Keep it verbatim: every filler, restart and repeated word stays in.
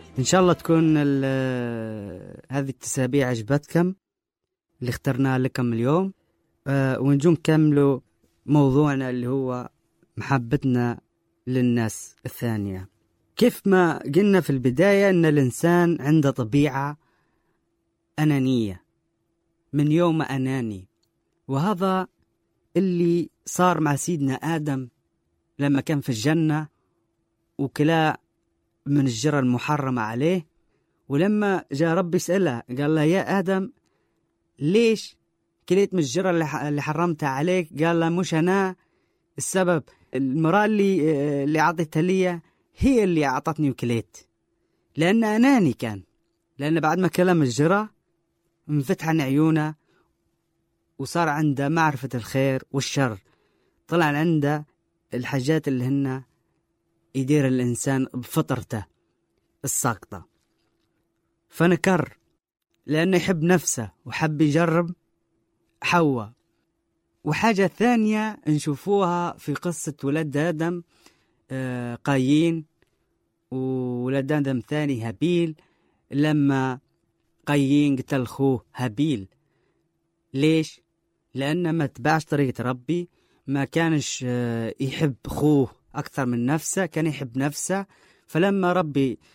إن شاء الله تكون هذه التسابيع عجبتكم اللي اخترناها لكم اليوم. أه ونجو نكملوا موضوعنا اللي هو محبتنا للناس الثانية. كيف ما قلنا في البداية أن الإنسان عنده طبيعة أنانية، من يوم أناني، وهذا اللي صار مع سيدنا آدم لما كان في الجنة وكلا من الشجرة المحرمة عليه. ولما جاء رب يسأله قال له يا آدم ليش كليت من الشجرة اللي حرمتها عليك؟ قال له مش أنا السبب، المرأة اللي اللي أعطتها لي هي اللي أعطتني وكليت، لأن أناني كان. لأن بعد ما كلم الشجرة انفتح عن عيونه وصار عنده معرفة الخير والشر، طلع عنده الحاجات اللي هن يدير الإنسان بفطرته الساقطة، فنكر لأنه يحب نفسه وحب يجرب حواء. وحاجة ثانية نشوفوها في قصة ولد آدم آه قايين، وولد آدم ثاني هابيل، لما قايين قتل خوه هابيل. ليش؟ لأنه ما تبعش طريقة ربي، ما كانش آه يحب خوه أكثر من نفسه، كان يحب نفسه. فلما ربي